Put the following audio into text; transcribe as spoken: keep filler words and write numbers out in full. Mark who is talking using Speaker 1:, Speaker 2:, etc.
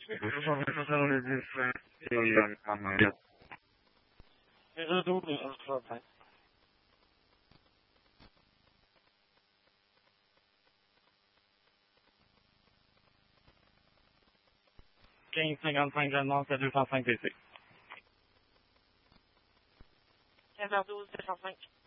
Speaker 1: quinze cinquante-cinq Jeanne-Mance à deux cent cinq T C.
Speaker 2: quinze heures douze, deux cent cinq.